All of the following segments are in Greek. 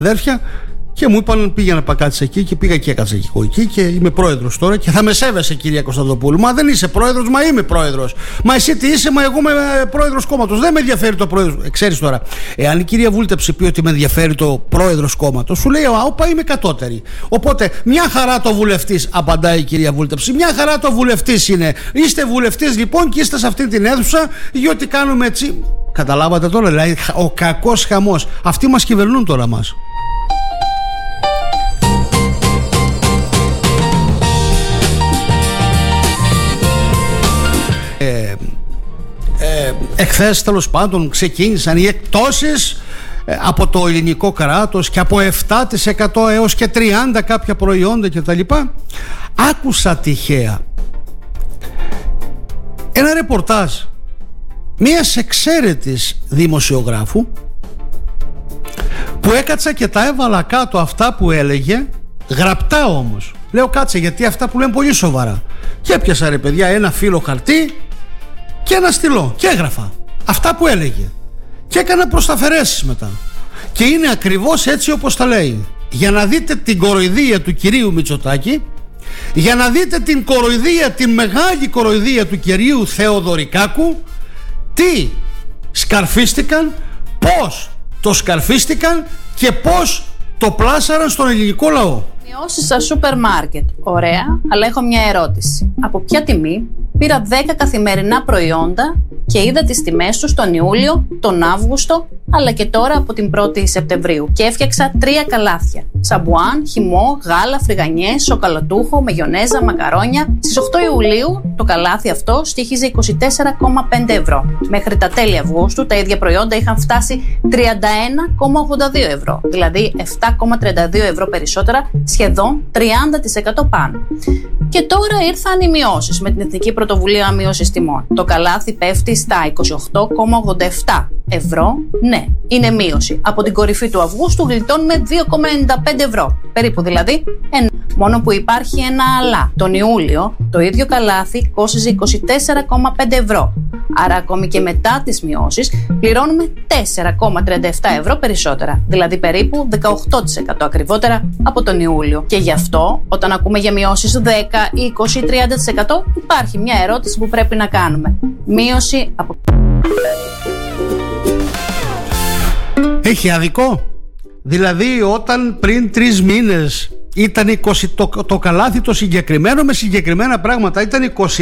αδέρφια και μου είπαν πήγαινα να κάτσεις εκεί και πήγα και έκατσα εκεί και είμαι πρόεδρος τώρα και θα με σέβεσαι, κυρία Κωνσταντοπούλου. Μα δεν είσαι πρόεδρος, μα είμαι πρόεδρος. Μα εσύ τι είσαι, μα εγώ είμαι πρόεδρος κόμματος. Δεν με ενδιαφέρει το πρόεδρος. Ξέρεις τώρα, εάν η κυρία Βούλτεψη πει ότι με ενδιαφέρει το πρόεδρος κόμματος, σου λέει όπα είμαι κατώτερη. Οπότε μια χαρά το βουλευτής, απαντάει η κυρία Βούλτεψη, μια χαρά το βουλευτής είναι. Είστε βουλευτής λοιπόν και είστε σε αυτή την αίθουσα γιατί κάνουμε έτσι. Καταλάβατε τώρα, δηλαδή ο κακός χαμός. Αυτοί μας κυβερνούν τώρα μας. Εχθές τέλος πάντων ξεκίνησαν οι εκπτώσεις από το ελληνικό κράτος και από 7% έως και 30% κάποια προϊόντα κτλ. Άκουσα τυχαία ένα ρεπορτάζ μιας εξαίρετης δημοσιογράφου που έκατσα και τα έβαλα κάτω αυτά που έλεγε, γραπτά όμως. Λέω κάτσε γιατί αυτά που λένε πολύ σοβαρά. Και έπιασα ρε παιδιά ένα φύλλο χαρτί και ένα στυλό και έγραφα αυτά που έλεγε και έκανα προσταφαιρέσεις μετά και είναι ακριβώς έτσι όπως τα λέει, για να δείτε την κοροϊδία του κυρίου Μητσοτάκη, για να δείτε την κοροϊδία, την μεγάλη κοροϊδία του κυρίου Θεοδωρικάκου, τι σκαρφίστηκαν, πώς το σκαρφίστηκαν και πώς το πλάσαραν στον ελληνικό λαό. Μειώσεις στα σούπερ μάρκετ. Ωραία, αλλά έχω μια ερώτηση. Από ποια τιμή? Πήρα 10 καθημερινά προϊόντα και είδα τις τιμές τους τον Ιούλιο, τον Αύγουστο, αλλά και τώρα από την 1η Σεπτεμβρίου. Και έφτιαξα 3 καλάθια. Σαμπουάν, χυμό, γάλα, φρυγανιές, σοκολατούχο, μαγιονέζα, μακαρόνια. Στις 8 Ιουλίου το καλάθι αυτό στοίχιζε 24,5 ευρώ. Μέχρι τα τέλη Αυγούστου τα ίδια προϊόντα είχαν φτάσει 31,82 ευρώ. Δηλαδή 7,32 ευρώ περισσότερα, σχεδόν 30% πάνω. Και τώρα ήρθαν οι μειώσεις με την Εθνική Πρωτοβουλία Μείωσης Τιμών. Το καλάθι πέφτει στα 28,87 ευρώ. Ναι, είναι μείωση. Από την κορυφή του Αυγούστου γλιτώνουμε 2,95 ευρώ. Περίπου δηλαδή μόνο που υπάρχει ένα αλλά. Τον Ιούλιο το ίδιο καλάθι κόστιζε 24,5 ευρώ. Άρα ακόμη και μετά τις μειώσεις πληρώνουμε 4,37 ευρώ περισσότερα. Δηλαδή περίπου 18% ακριβότερα από τον Ιούλιο. Και γι' αυτό όταν ακούμε για μειώσεις 10, 20, 30% υπάρχει μια ερώτηση που πρέπει να κάνουμε. Μείωση από... Έχει αδικό. Δηλαδή όταν πριν 3 μήνες ήταν 20, το καλάθι το συγκεκριμένο με συγκεκριμένα πράγματα ήταν 24,05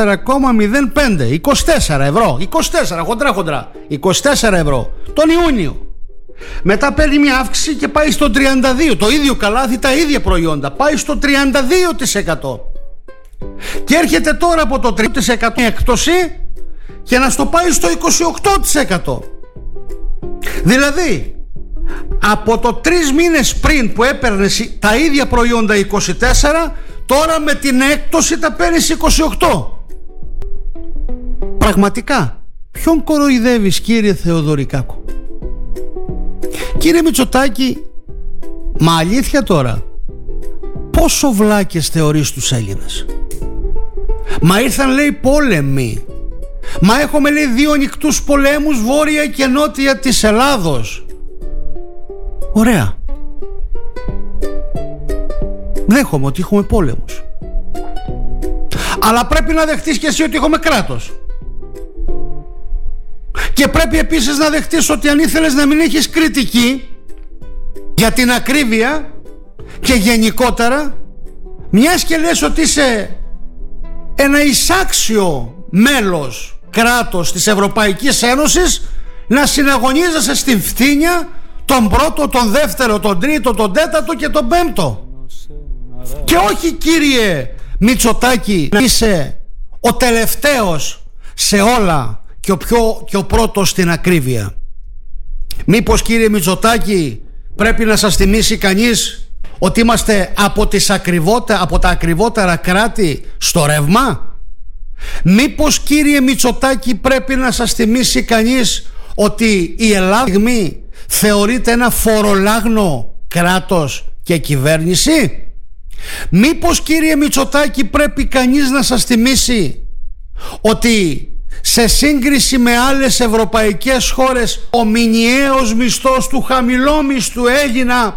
24 ευρώ 24 χοντρά 24 ευρώ τον Ιούνιο. Μετά παίρνει μια αύξηση και πάει στο 32. Το ίδιο καλάθι, τα ίδια προϊόντα πάει στο 32%. Και έρχεται τώρα από το 3% έκπτωση και να στο πάει στο 28%. Δηλαδή από το 3 μήνες πριν που έπαιρνες τα ίδια προϊόντα 24, τώρα με την έκπτωση τα παίρνεις 28. Πραγματικά ποιον κοροϊδεύεις, κύριε Θεοδωρικάκο? Κύριε Μητσοτάκη, μα αλήθεια τώρα, πόσο βλάκες θεωρείς τους Έλληνες? Μα ήρθαν λέει πόλεμοι. Μα έχουμε λέει 2 ανοιχτούς πολέμους βόρεια και νότια της Ελλάδος. Ωραία. Δέχομαι ότι έχουμε πόλεμους. Αλλά πρέπει να δεχτείς και εσύ ότι έχουμε κράτος. Και πρέπει επίσης να δεχτείς ότι αν ήθελες να μην έχεις κριτική για την ακρίβεια και γενικότερα, μιας και λες ότι είσαι ένα εισάξιο μέλος κράτος της Ευρωπαϊκής Ένωσης, να συναγωνίζεσαι στην φθήνια τον πρώτο, τον δεύτερο, τον τρίτο, τον τέταρτο και τον πέμπτο. Και όχι, κύριε Μητσοτάκη, να είσαι ο τελευταίος σε όλα και ο πρώτος στην ακρίβεια. Μήπως, κύριε Μητσοτάκη, πρέπει να σας θυμίσει κανείς ότι είμαστε από τα ακριβότερα κράτη στο ρεύμα? Μήπως, κύριε Μητσοτάκη, πρέπει να σας θυμίσει κανείς ότι η Ελλάδα θεωρείται ένα φορολάγνο κράτος και κυβέρνηση? Μήπως, κύριε Μητσοτάκη, πρέπει κανείς να σας θυμίσει ότι σε σύγκριση με άλλες ευρωπαϊκές χώρες ο μηνιαίος μισθός του χαμηλόμισθου έγινα